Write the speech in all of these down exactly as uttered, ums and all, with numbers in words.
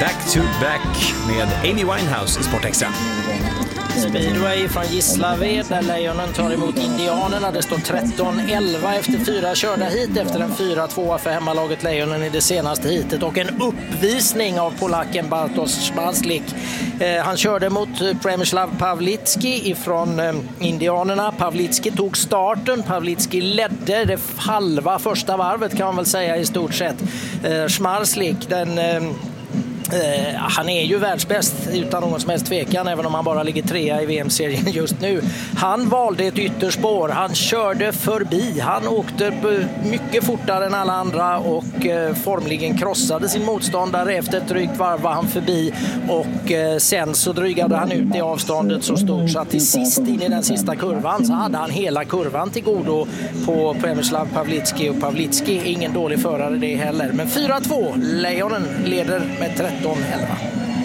Back to Back med Amy Winehouse i Sport Extra. Speedway från Gislaved där Lejonen tar emot Indianerna. Det står tretton elva efter fyra körda hit efter en fyra två för hemmalaget Lejonen i det senaste hitet och en uppvisning av polacken Bartosz Szmaslik. Eh, han körde mot Przemysław Pawlicki ifrån eh, Indianerna. Pawlicki tog starten. Pawlicki ledde det halva första varvet kan man väl säga i stort sett. Eh, Szmaslik den eh, Uh, han är ju världsbäst utan någon som helst tvekan, även om han bara ligger trea i V M-serien just nu. Han valde ett ytterspår, han körde förbi, han åkte mycket fortare än alla andra och uh, formligen krossade sin motståndare. Efter ett drygt varv var han förbi och uh, sen så drygade han ut i avståndet så stort så att till sist in i den sista kurvan så hade han hela kurvan till godo på Przemysław Pawlicki, och Pawlicki är ingen dålig förare det heller. Men fyra två, Lejonen leder med tretton elva.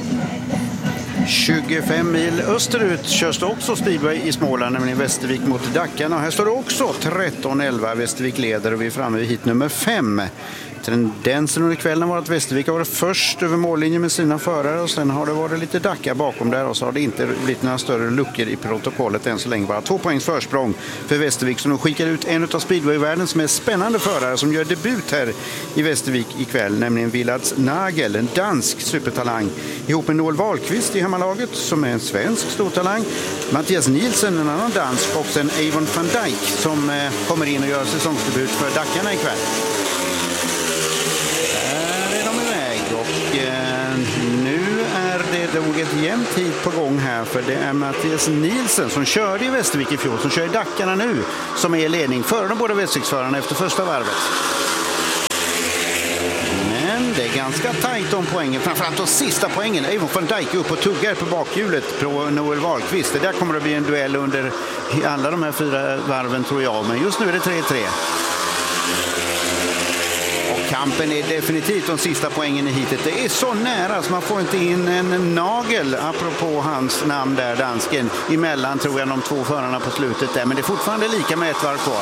tjugofem mil österut körs det också speedway i Småland, nämligen Västervik mot Dackarna. Här står det också tretton elva. Västervik leder och vi är framme vid hit nummer fem. Tendensen under kvällen var att Västervik har varit först över mållinjen med sina förare och sen har det varit lite Dackar bakom där och så har det inte blivit några större luckor i protokollet än så länge. Bara två poängs försprång för Västervik som skickar ut en av speedwayvärldens mest spännande förare som gör debut här i Västervik ikväll, nämligen Villads Nagel, en dansk supertalang ihop med Noel Wahlqvist i hemmalaget som är en svensk stortalang, Mattias Nielsen en annan dansk och sen Avon van Dijk som eh, kommer in och gör säsongsdebut för Dackarna ikväll. Nu är det nog ett jämnt hit på gång här, för det är Mattias Nielsen som körde i Västervik i fjol, som kör i Dackarna nu, som är i ledning före de båda Västerviksförarna efter första varvet. Men det är ganska tajt om poängen, framförallt de sista poängen. Avon van Dijk upp och tuggar på bakhjulet på Noel Wahlqvist. Det där kommer att bli en duell under alla de här fyra varven tror jag, men just nu är det tre tre. Kampen är definitivt de sista poängen i hitet. Det är så nära så man får inte in en nagel, apropå hans namn där, dansken, emellan tror jag de två förarna på slutet där. Men det är fortfarande lika med ett varv kvar.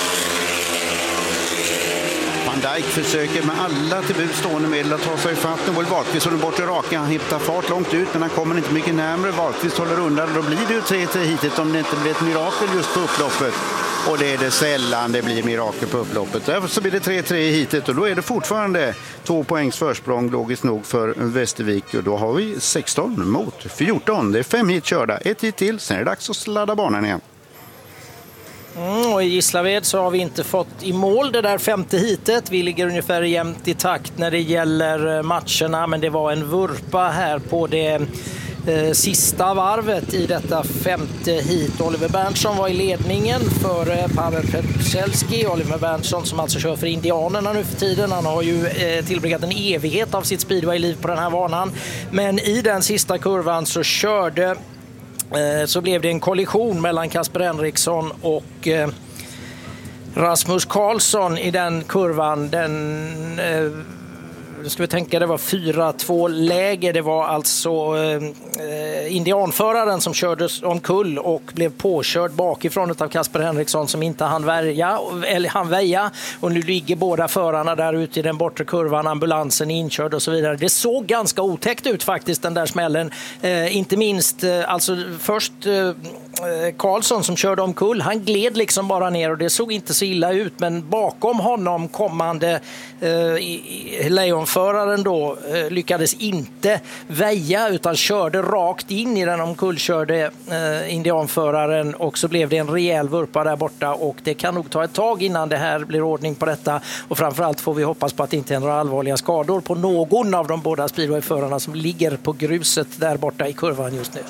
Van Dijk försöker med alla till bud stående medel att ta sig fatt. Noel Wahlqvist och den bortre raka. Han hittar fart långt ut men han kommer inte mycket närmare. Wahlqvist håller undan och då blir det ju tre tre hitet om det inte blir ett mirakel just på upploppet. Och det är det sällan det blir mirakel på upploppet. Därför så blir det tre tre i hitet och då är det fortfarande två poängs försprång logiskt nog för Västervik. Och då har vi sexton mot fjorton. Det är fem hit körda, ett hit till. Sen är det dags att sladda banan igen. Mm, och i Gislaved så har vi inte fått i mål det där femte hitet. Vi ligger ungefär jämnt i takt när det gäller matcherna, men det var en vurpa här på det eh, sista varvet i detta femte hit. Oliver Berntsson var i ledningen för Pavel Petrzelski. Oliver Berntsson som alltså kör för Indianerna nu för tiden. Han har ju eh, tillbringat en evighet av sitt speedway-liv på den här banan. Men i den sista kurvan så körde så blev det en kollision mellan Kasper Henriksson och eh, Rasmus Karlsson i den kurvan. Den, eh, ska vi tänka, det var fyra två läge. Det var alltså eh, indianföraren som körde omkull och blev påkörd bakifrån av Kasper Henriksson som inte hann värja, eller han väja. Och nu ligger båda förarna där ute i den bortre kurvan, ambulansen inkörd och så vidare. Det såg ganska otäckt ut faktiskt, den där smällen. Eh, inte minst, eh, alltså först eh, Karlsson som körde omkull, han gled liksom bara ner och det såg inte så illa ut, men bakom honom kommande eh, lejonföraren då eh, lyckades inte väja utan körde rakt in i den omkullkörde eh, indianföraren och så blev det en rejäl vurpa där borta och det kan nog ta ett tag innan det här blir ordning på detta och framförallt får vi hoppas på att det inte är några allvarliga skador på någon av de båda speedwayförarna som ligger på gruset där borta i kurvan just nu.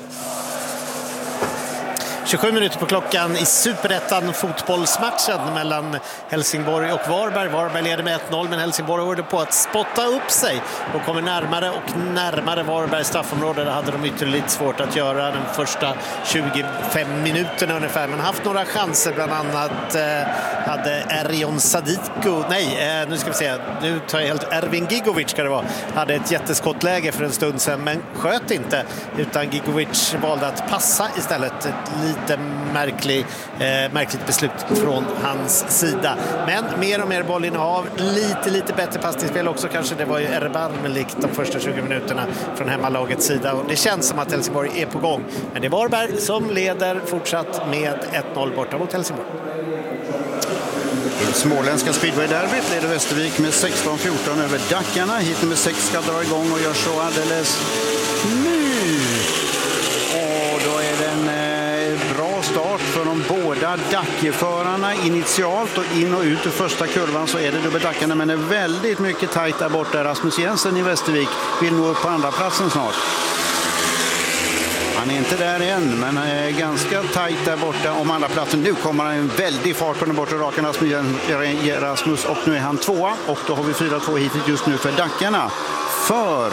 tjugosju minuter på klockan i Superettan fotbollsmatchen mellan Helsingborg och Varberg. Varberg leder med ett noll men Helsingborg håller på att spotta upp sig och kommer närmare och närmare Varbergs straffområde. Det hade de ytterligare lite svårt att göra den första tjugofem minuterna ungefär. Men haft några chanser, bland annat eh, hade Erjon Sadiko, nej eh, nu ska vi se, nu tar jag helt, Ervin Gigovic ska det vara, hade ett jätteskottläge för en stund sedan men sköt inte utan Gigovic valde att passa istället. Ett lite märklig, eh, märkligt beslut från hans sida. Men mer och mer bollinnehav, lite lite bättre passningsspel också kanske. Det var ju erbarmligt de första tjugo minuterna från hemmalagets sida och det känns som att Helsingborg är på gång. Men det är Varberg som leder fortsatt med ett noll borta mot Helsingborg. I småländska speedway-derbyt leder Västervik med sexton fjorton över Dackarna. Hit nummer sex ska dra igång och gör så alldeles nu. Och då är det en eh, bra start för de båda Dackeförarna initialt och in och ut ur första kurvan så är det dubbel Dackarna, men är väldigt mycket tajt där borta. Rasmus Jensen i Västervik vill nå upp på andra platsen snart. Han är inte där än, men är ganska tajt där borta om andra platsen. Nu kommer han en väldig fart på den bortre raken Rasmus och nu är han tvåa. Och då har vi fyra två hittills just nu för Dackarna. För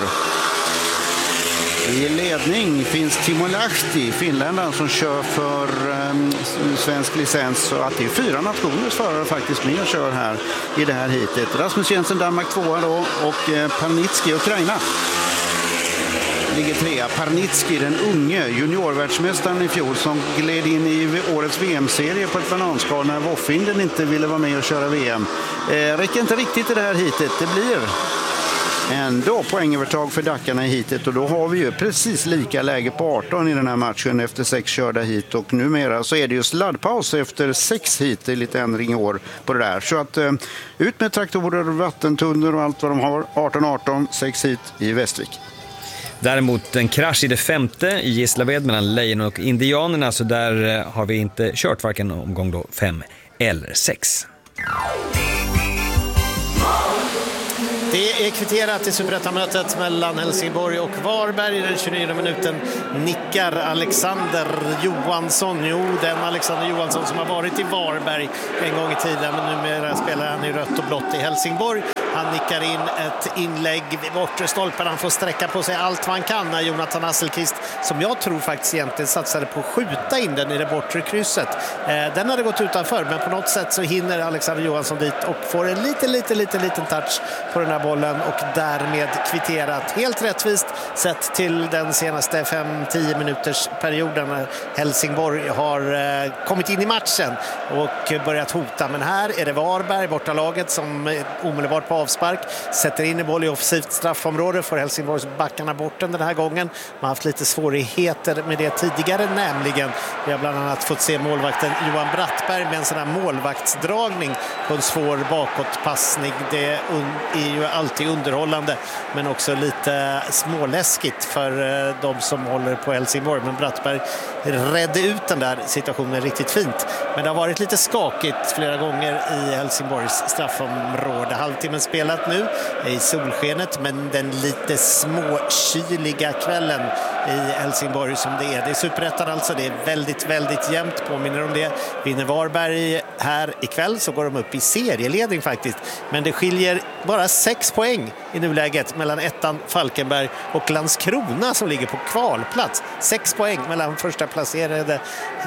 i ledning finns Timo Lahti, finländaren som kör för um, svensk licens. Så att det är fyra nationers förare faktiskt med och kör här i det här hitet. Rasmus Jensen, Danmark tvåa då och eh, Parnitski, Ukraina ligger trea. Parnitski, den unge juniorvärldsmästaren i fjol som gled in i årets V M-serie på ett bananskal när Woffinden inte ville vara med och köra V M. Eh, räcker inte riktigt i det här hitet. Det blir ändå poängövertag för Dackarna i hitet och då har vi ju precis lika läge på arton i den här matchen efter sex körda hit och numera så är det ju sladdpaus efter sex hit. Det är lite ändring i år på det där. Så att eh, ut med traktorer, vattentunnor och allt vad de har. arton arton, sex hit i Västervik. Däremot en krasch i det femte i Gislaved mellan Lejonen och Indianerna, så där har vi inte kört varken omgång då fem eller sex. Det är kvitterat i superettamötet mellan Helsingborg och Varberg. I den tjugonionde minuten nickar Alexander Johansson. Jo, den Alexander Johansson som har varit i Varberg en gång i tiden, men numera spelar han i rött och blått i Helsingborg. Han nickar in ett inlägg vid bortre stolpen. Han får sträcka på sig allt man kan när Jonathan Asselqvist, som jag tror faktiskt egentligen satsade på att skjuta in den i det bortre krysset. Den hade gått utanför, men på något sätt så hinner Alexander Johansson dit och får en liten, liten, liten, liten touch på den här bollen och därmed kvitterat. Helt rättvist sett till den senaste fem till tio minuters perioden när Helsingborg har kommit in i matchen och börjat hota. Men här är det Varberg, bortalaget, som omedelbart på avspark sätter in i boll i offensivt straffområde för Helsingborgs backarna bort den här gången. Man har haft lite svårigheter med det tidigare, nämligen vi har bland annat fått se målvakten Johan Brattberg med en sån här målvaktsdragning på en svår bakåtpassning. Det är ju alltid underhållande men också lite småläskigt för de som håller på Helsingborg. Men Brattberg redde ut den där situationen riktigt fint. Men det har varit lite skakigt flera gånger i Helsingborgs straffområde. Halvtimmen spelat nu i solskenet, men den lite småkyliga kvällen i Helsingborg som det är. Det är superettan alltså, det är väldigt, väldigt jämnt, påminner om det. Vinner Varberg här ikväll så går de upp i serieledning faktiskt. Men det skiljer bara sex poäng i nuläget mellan ettan Falkenberg och Landskrona som ligger på kvalplats. Sex poäng mellan första placerade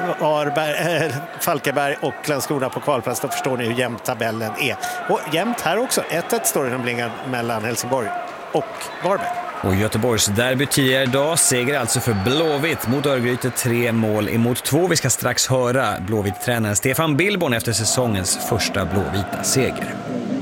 Varberg, äh, Falkenberg och Landskrona på kvalplats. Då förstår ni hur jämnt tabellen är. Och jämnt här också. ett ett står det mellan Helsingborg och Varberg. Och Göteborgs derby tidigare idag, seger alltså för Blåvitt mot Örgryte, tre mål emot två. Vi ska strax höra Blåvitt-tränaren Stefan Billborn efter säsongens första blåvita seger.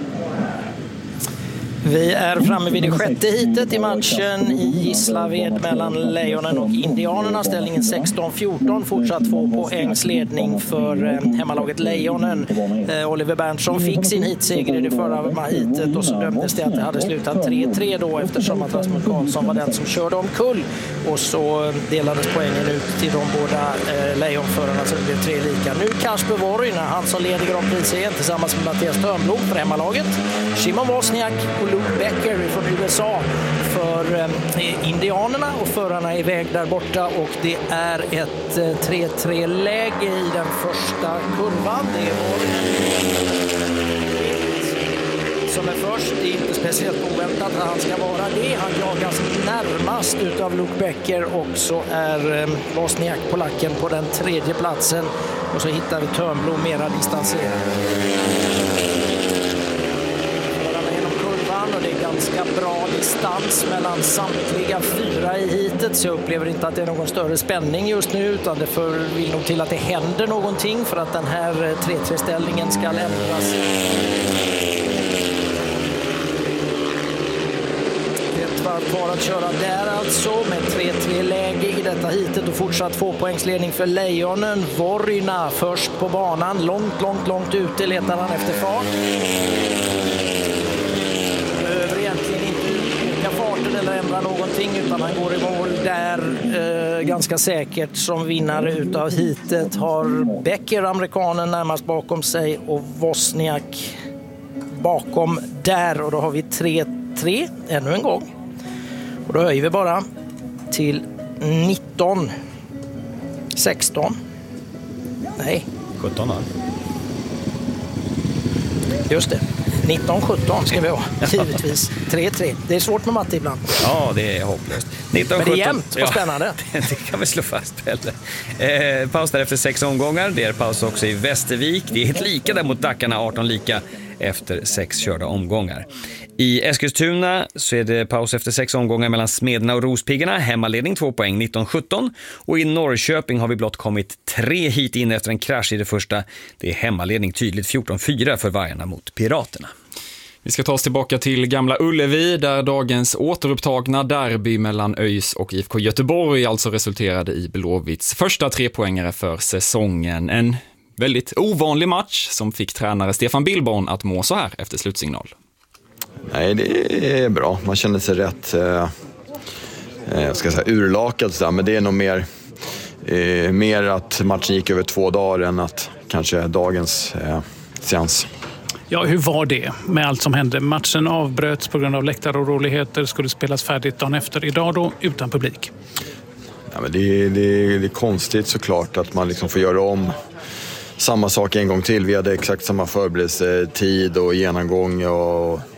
Vi är framme vid det sjätte hitet i matchen i Gislaved mellan Lejonen och Indianerna. Ställningen sexton fjorton, fortsatt två poängs ledning för hemmalaget Lejonen. Eh, Oliver Berntsson fick sin hitseger i det förra hitet och så dömdes det att det hade slutat tre tre då eftersom att Rasmus Karlsson var den som körde omkull. Och så delades poängen ut till de båda eh, lejonförarna så det blev tre lika. Nu Kasper Woryn, han som leder Grand Prix-serien tillsammans med Mattias Törnblom för hemmalaget. Shimon Wozniak och Luke Becker från U S A för eh, Indianerna och förarna är iväg där borta och det är ett eh, tre tre-läge i den första kurvan. Det är som är först, det är inte speciellt oväntat att han ska vara det. Han jagas närmast utav Luke Becker och så är eh, Wozniak polacken på den tredje platsen och så hittar vi Törnblom mera distanserad. Och det är ganska bra distans mellan samtliga fyra i hitet, så jag upplever inte att det är någon större spänning just nu, utan det för, vill nog till att det händer någonting för att den här tre tre-ställningen ska ändras. Ett varv kvar att köra där alltså, med tre tre-läge i detta hitet och fortsatt tvåpoängsledning för Lejonen. Vorina först på banan, långt, långt, långt ute letar han efter fart. Behöver egentligen inte öka farten eller ändra någonting, utan han går i mål där eh, ganska säkert som vinnare utav hitet. Har Becker, amerikanen, närmast bakom sig och Wozniak bakom där, och då har vi tre tre ännu en gång. Och då höjer vi bara till nitton sexton. Nej. sjutton då. Just det. nitton sjutton ska vi ha. Givetvis. tre tre. Det är svårt med matte ibland. Ja, det är hopplöst. nitton, men det är jämnt och ja, spännande. Det kan vi slå fast. Eh, paus där efter sex omgångar. Det är paus också i Västervik. Det är helt lika där mot Dackarna, arton lika efter sex körda omgångar. I Eskilstuna så är det paus efter sex omgångar mellan Smedna och Rospiggarna. Hemmaledning två poäng, nitton sjutton. Och i Norrköping har vi blott kommit tre hit in efter en krasch i det första. Det är hemmaledning tydligt fjorton fyra för Vargarna mot Piraterna. Vi ska ta oss tillbaka till Gamla Ullevi där dagens återupptagna derby mellan ÖIS och I F K Göteborg alltså resulterade i Blåvitts första trepoängare för säsongen. En väldigt ovanlig match som fick tränare Stefan Billborn att må så här efter slutsignal. Nej, det är bra. Man känner sig rätt eh, jag ska säga, urlakad så där, men det är nog mer, eh, mer att matchen gick över två dagar än att kanske dagens eh, seans. Ja, hur var det med allt som hände? Matchen avbröts på grund av läktaroroligheter, skulle spelas färdigt dagen efter. Idag då utan publik. Ja, men det, det, det är konstigt såklart att man liksom får göra om samma sak en gång till. Vi hade exakt samma förberedelsetid och genomgång och